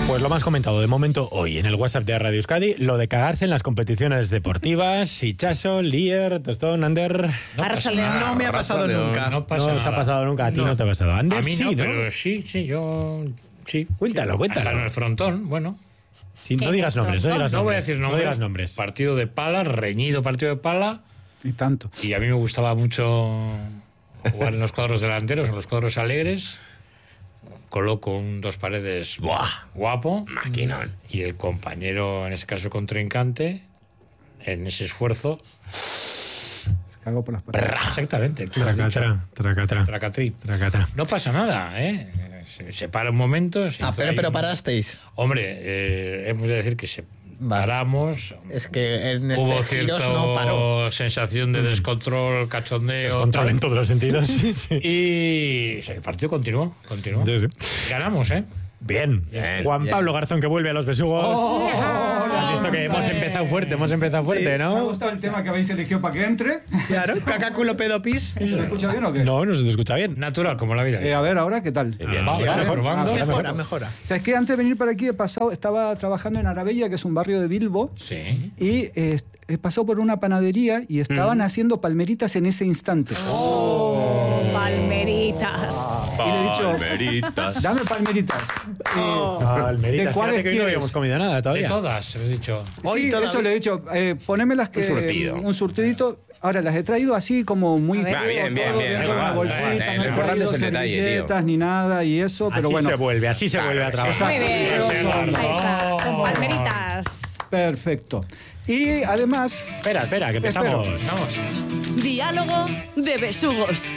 Pues lo más comentado de momento hoy en el WhatsApp de Radio Euskadi, lo de cagarse en las competiciones deportivas. Hichazo, Lier, Tostón, Ander. No me ha pasado nunca. No os ha pasado nunca. A ti no te ha pasado. Ander, A mí sí, no, pero sí, yo... Sí. Cuéntalo. Hasta en el frontón, bueno. Sí, no digas nombres, No voy a decir nombres. No digas nombres. Partido de pala, reñido partido de pala. Y tanto. Y a mí me gustaba mucho jugar en los cuadros delanteros, en los cuadros alegres. Coloco un dos paredes guapo. Maquinón. Y el compañero, en ese caso contrincante, en ese esfuerzo... Cago por las paredes. Exactamente. Tú lo has dicho. Tracatrí. No pasa nada, ¿eh? Se para un momento. Pero parasteis. Hombre, hemos de decir que paramos. Es que en hubo este cierta no paró. sensación de descontrol, cachondeo. Descontrol en todos los sentidos. Y el partido continuó. Sí. Ganamos, ¿eh? Bien. Juan Pablo Garzón, que vuelve a los besugos. Has visto que hemos empezado fuerte, Me ha ¿no? gustado el tema que habéis elegido para que entre. Claro, cacaculo pedopis. ¿Se me escucha bien o qué? No se te escucha bien. Natural, como la vida. A ver, ahora, ¿qué tal? Mejora. ¿Sabes qué? Antes de venir para aquí estaba trabajando en Arabella, que es un barrio de Bilbo. Sí. Y he pasado por una panadería y estaban haciendo palmeritas en ese instante. Palmeritas. Y le he dicho, dame palmeritas. Palmeritas. ¿De cuáles Fíjate que hoy no quieres? habíamos comido nada De todavía. todas, he dicho. Sí, eso le he dicho. Poneme las que... Un surtidito. Ahora, las he traído así como muy... bien, todo bien. dentro de una bolsita, no he Lo importante traído es el detalle, tío. servilletas ni nada y eso, pero Así bueno. así se vuelve a trabajar. Muy bien. Pero Ahí está, con palmeritas. Perfecto. Y además... Espera, que empezamos. Vamos. Diálogo de besugos.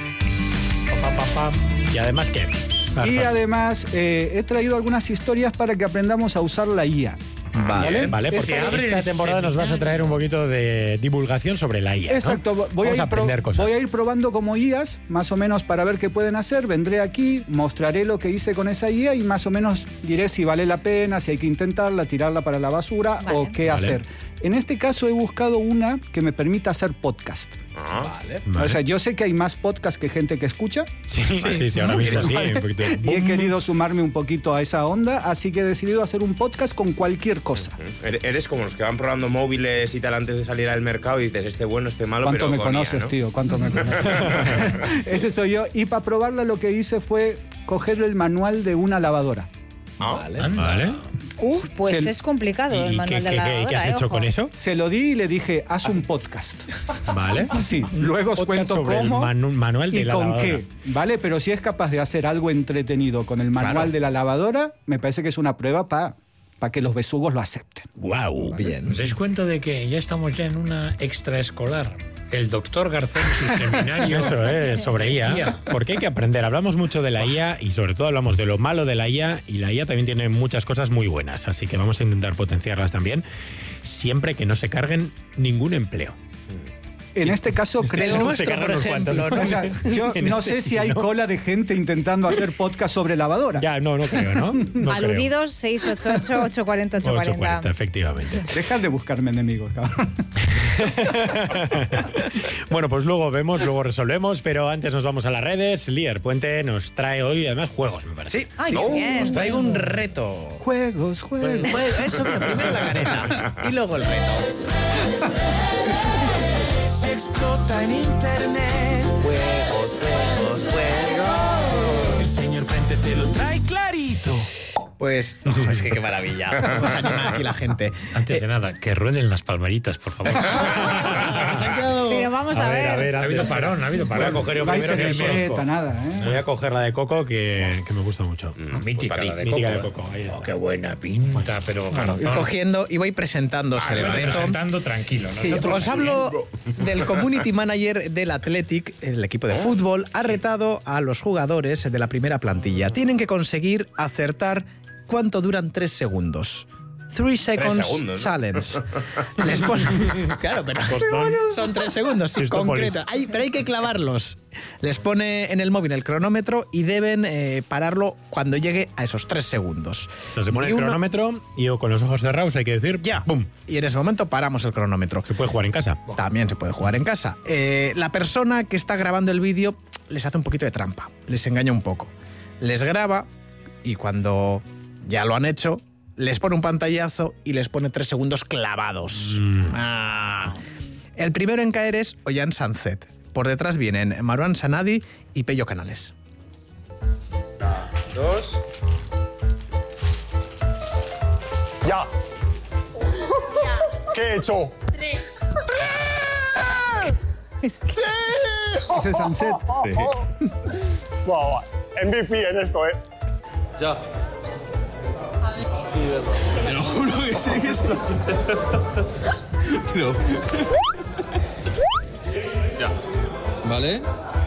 ¿Y además qué? Y además he traído algunas historias para que aprendamos a usar la IA. Vale, porque abre esta el temporada nos vas a traer un poquito de divulgación sobre la IA, ¿no? Exacto, Vamos a aprender cosas. voy a ir probando como IAs, más o menos para ver qué pueden hacer. Vendré aquí, mostraré lo que hice con esa IA y más o menos diré si vale la pena, si hay que intentarla, tirarla para la basura o qué hacer. En este caso he buscado una que me permita hacer podcast. Vale. O sea, yo sé que hay más podcast que gente que escucha. Sí, ahora mismo sí. Vale. Un poquito. Y he querido sumarme un poquito a esa onda, así que he decidido hacer un podcast con cualquier cosa. Eres como los que van probando móviles y tal antes de salir al mercado y dices, este bueno, este malo, ¿Cuánto pero me con IA, conoces, ¿no? tío? ¿Cuánto me conoces? Ese soy yo. Y para probarla lo que hice fue coger el manual de una lavadora. Vale. Pues Se- es complicado el ¿Y manual de la qué lavadora, has hecho ojo. con eso? Se lo di y le dije, haz un podcast. Vale. Sí, luego os Podcast cuento sobre cómo el manual de y la con lavadora. qué, ¿vale? Pero si es capaz de hacer algo entretenido con el manual de la lavadora, me parece que es una prueba para que los besugos lo acepten. Guau. Bien. ¿Os dais cuenta de que ya estamos en una extraescolar? El doctor Garzón y su seminario. Eso es, sobre IA. Porque hay que aprender. Hablamos mucho de la IA y sobre todo hablamos de lo malo de la IA, y la IA también tiene muchas cosas muy buenas, así que vamos a intentar potenciarlas también, siempre que no se carguen ningún empleo. En este caso, creo... Se cargan unos cuantos, ¿no? O sea, yo En no este sé sí, si hay ¿no? cola de gente intentando hacer podcast sobre lavadoras. Ya, no creo, ¿no? No Aludidos 688 840 creo. 840. 840, efectivamente. Dejad de buscarme enemigos, cabrón. Bueno, pues luego resolvemos, pero antes nos vamos a las redes. Lier Puente nos trae hoy además juegos, me parece. Sí. Ay, qué bien. Os traigo un reto. Juegos. Eso, primero la careta y luego el reto. Se explota en internet. Juegos. El señor Puente te lo trae clarito. Pues, es que qué maravilla. Vamos a animar aquí la gente. Antes de nada, que rueden las palmeritas, por favor. Pero vamos a ver. Ha habido parón. Voy a coger yo Vais primero en que el conozco. beta, nada, ¿eh? Voy a coger la de Coco, que me gusta mucho. Mítica, Pues la de mítica Coco. de Coco, ahí está. Oh, qué buena pinta, pero... Ir cogiendo y voy presentándose el reto. Presentando tranquilo. Sí, Nosotros os hablo del community manager del Athletic, el equipo de fútbol, ha retado a los jugadores de la primera plantilla. Tienen que conseguir acertar cuánto duran 3 segundos. 3 seconds segundos, ¿no? challenge. Les pone... Claro, pero son 3 segundos, sí, Cristópolis. concreto. Pero hay que clavarlos. Les pone en el móvil el cronómetro y deben pararlo cuando llegue a esos 3 segundos. O sea, se pone Y el uno- cronómetro y yo con los ojos cerrados hay que decir Ya. ¡pum! Y en ese momento paramos el cronómetro. Se puede jugar en casa. También se puede jugar en casa. La persona que está grabando el vídeo les hace un poquito de trampa, les engaña un poco. Les graba y cuando ya lo han hecho, les pone un pantallazo y les pone 3 segundos clavados. El primero en caer es Ollán Sanzet. Por detrás vienen Marwan Sanadi y Pello Canales. 2. Ya. ¿Qué he hecho? 3. ¡Sí! Ese es Sunset. Sí. Wow, MVP en esto, ¿eh? Ya. Sí, verdad. Te lo juro que sí, que sí. Te lo juro. Ya. ¿Vale?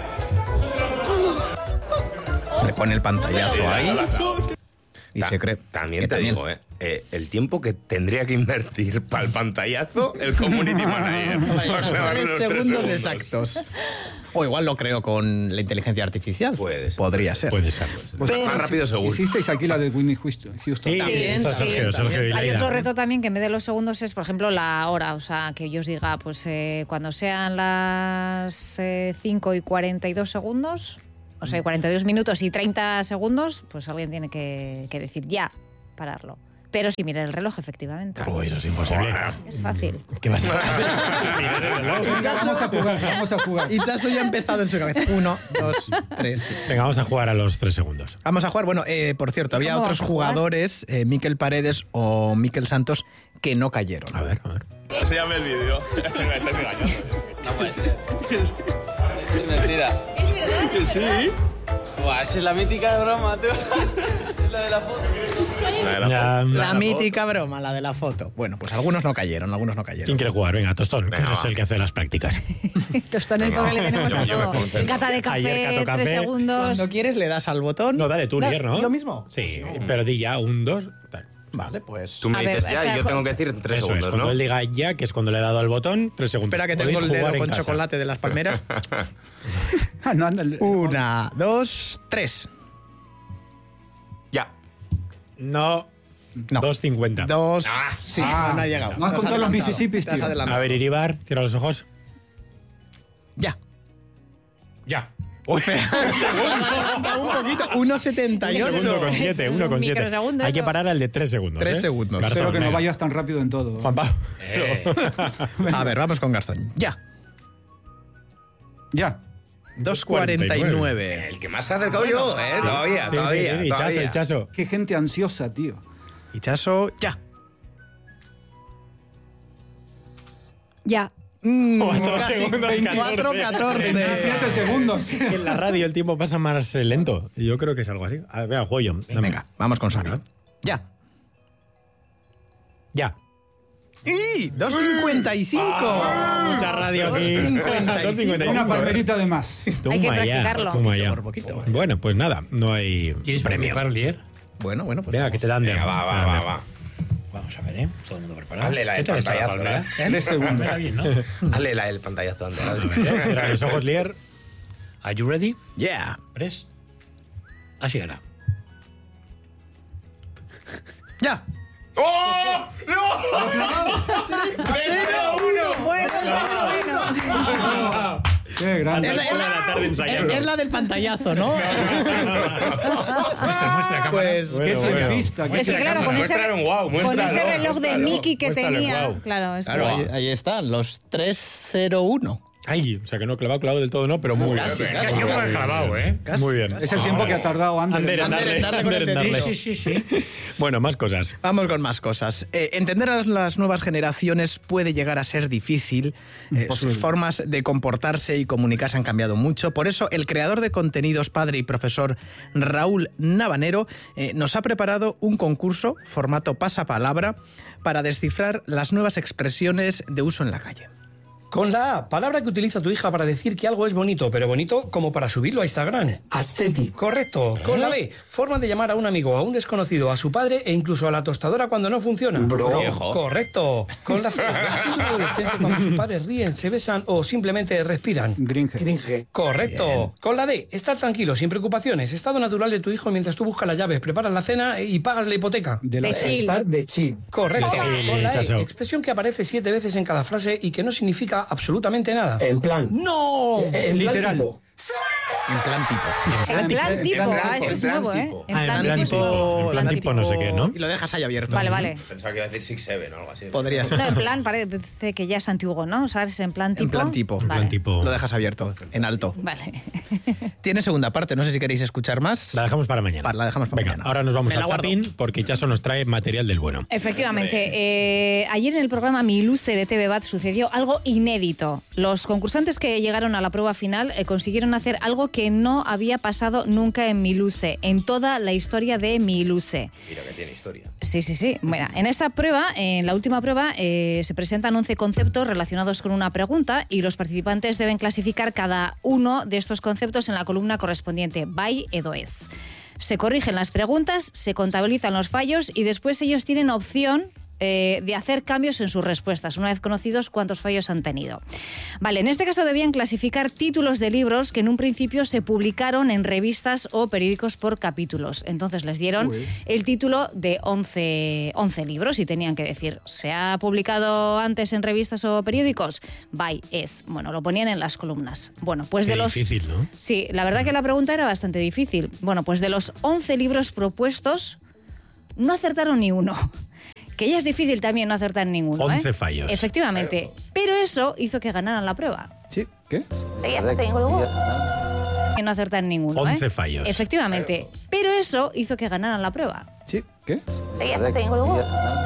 Le pone el pantallazo ahí y se cree. También te digo, el tiempo que tendría que invertir para el pantallazo el community manager. 3 segundos exactos. O igual lo creo con la inteligencia artificial. Podría ser. Puede ser. Pues más rápido seguro. Hicisteis aquí la de Whitney Houston. Sí, También, Sergio Hay otro reto también que en vez de los segundos es, por ejemplo, la hora. O sea, que yo os diga, pues cuando sean las 5 y 42 segundos, o sea, 42 minutos y 30 segundos, pues alguien tiene que decir ya, pararlo. Pero si mira el reloj, efectivamente. Uy, eso es imposible. Es fácil. ¿Qué vas a hacer? Vamos a jugar. Ichazo ya ha empezado en su cabeza. 1, 2, 3. Venga, vamos a jugar a los 3 segundos. Vamos a jugar. Bueno, por cierto, había ¿Cómo otros vamos a jugar? jugadores, Miquel Paredes o Miquel Santos, que no cayeron. A ver, a ver. Enséñame el vídeo. Me estáis engañando. No puede ser. Es mentira. ¿Es verdad? ¿Que sí? Buah, esa es la mítica broma, tío. Es la de la foto. La mítica broma, la de la foto. Bueno, pues algunos no cayeron. ¿Quién quiere jugar? Venga, Tostón, que es el que hace las prácticas. Tostón, el pobre le tenemos a Yo me todo. concentro. Cata de Ayer café, cató 3 café. segundos. Cuando quieres le das al botón. No, dale tú, Lier, ¿no? ¿Lo mismo? Sí, pero di ya, 1, 2, tal. Vale, pues... Tú me A ver, dices ya espera, y yo tengo que decir 3 Eso segundos, es, cuando ¿no? él diga ya, que es cuando le he dado al botón, 3 segundos. Espera que tengo Podéis el dedo jugar en con casa. chocolate de las palmeras. No, ándale. 1, 2, 3. Ya. No, No. 2.50. 2. Sí, no ha llegado. No has Te contado los adelantado. Mississippis, Te has tío. adelantado. A ver, Iribar, cierra los ojos. Ya. Ya. Uy, Un poquito. 1,78. 1,7, Un 1,7. microsegundo Hay que eso. parar al de 3 segundos. 3 segundos. Garzón, Espero que no venga. vayas tan rápido en todo. Juanpa. A ver, vamos con Garzón. Ya. Ya. 2,49. El que más se ha acercado yo, todavía, Sí, todavía. sí, todavía. Hichazo. Qué gente ansiosa, tío. Ichazo, ya. Ya. 4 Casi segundos, 24, 14. 27 segundos, tío. En la radio el tiempo pasa más lento. Yo creo que es algo así. A ver, venga, juego yo. Dame. Venga, vamos con Sari. Venga. Ya. Ya. ¡Y! 2,55. Mucha radio aquí. 2,55. Una palmerita de más. Toma Hay que ya, practicarlo. toma ya. Por poquito. Bueno, pues nada, no hay ¿Quieres premio. participar, Lier? Bueno, pues Venga, que te dan de. Venga, va. Vamos a ver, ¿eh? Todo el mundo preparado. Hazle la ¿Qué del tal está la pantallazo, palmera? 3 segundos. Palmera bien, ¿no? Hazle el pantallazo antes. Cierra los ojos, Lier. Are you ready? Yeah. Press. Así era. Ya. ¡Oh! Qué grande. Hasta las 4 de la tarde ensayando. Es la del pantallazo, ¿no? Muestra, cámara. Pues, Bueno, ¿qué bueno. Vista, Es que claro, con ese, Muéstralo en Guau, con muéstralo, ese reloj de muéstralo. Mickey que Muéstralo, tenía. guau. Claro, esto. Claro, ahí están, los 3,01. Ay, o sea que no, clavado del todo no, pero muy bien. Casi, Yo me lo he clavado, ¿eh? Muy bien. Es el tiempo que ha tardado Ander en Ander en darle con el darle. dedito. Sí. Bueno, más cosas. Vamos con más cosas. Entender a las nuevas generaciones puede llegar a ser difícil. Sus formas de comportarse y comunicarse han cambiado mucho. Por eso, el creador de contenidos, padre y profesor Raúl Navanero, nos ha preparado un concurso, formato pasapalabra, para descifrar las nuevas expresiones de uso en la calle. Con la A, palabra que utiliza tu hija para decir que algo es bonito, pero bonito como para subirlo a Instagram. Aesthetic. Correcto. Con la B, forma de llamar a un amigo, a un desconocido, a su padre e incluso a la tostadora cuando no funciona. Bro. Correcto. Con la C, así un adolescente cuando sus padres ríen, se besan o simplemente respiran. Gringe. Cringe. Correcto. Con la D, estar tranquilo, sin preocupaciones. Estado natural de tu hijo mientras tú buscas las llaves, preparas la cena y pagas la hipoteca. De la De chill. Estar de chill. Correcto. De chill, Con la chaso. E, expresión que aparece 7 veces en cada frase y que no significa absolutamente nada. En plan. ¡No! En plan Literal. tipo. En plan tipo. En plan tipo, este es nuevo, ¿eh? En plan tipo no sé qué, ¿no? Y lo dejas ahí abierto. Vale. Pensaba que iba a decir 6-7 o algo así. Podría ser. No, en plan, parece que ya es antiguo, ¿no? O sea, es en plan tipo. En plan tipo. En plan tipo. Lo dejas abierto, en alto. Vale. Tiene segunda parte, no sé si queréis escuchar más. La dejamos para mañana. La dejamos para Venga, mañana. ahora nos vamos Me la a guardo. Zapping porque Chaso nos trae material del bueno. Efectivamente. Ayer en el programa Mi Luce de TV Bat sucedió algo inédito. Los concursantes que llegaron a la prueba final consiguieron hacer algo que no había pasado nunca en Mi Luce, en toda la historia de Mi Luce. Mira que tiene historia. Sí. Bueno, en esta prueba, en la última prueba, se presentan 11 conceptos relacionados con una pregunta y los participantes deben clasificar cada uno de estos conceptos en la columna correspondiente, bai edo ez. Se corrigen las preguntas, se contabilizan los fallos y después ellos tienen opción de hacer cambios en sus respuestas, una vez conocidos cuántos fallos han tenido. Vale, en este caso debían clasificar títulos de libros que en un principio se publicaron en revistas o periódicos por capítulos. Entonces les dieron el título de 11 libros y tenían que decir, ¿se ha publicado antes en revistas o periódicos? Bai, ez. Bueno, lo ponían en las columnas. Bueno, pues Qué difícil, ¿no? Sí, la verdad que la pregunta era bastante difícil. Bueno, pues de los 11 libros propuestos, no acertaron ni uno. Que ya es difícil también no acertar ninguno. 11 fallos. Efectivamente. Pero eso hizo que ganaran la prueba. Sí, ¿qué? Que no acertar ninguno. 11 fallos. Efectivamente. Pero eso hizo que ganaran la prueba. Sí, ¿qué?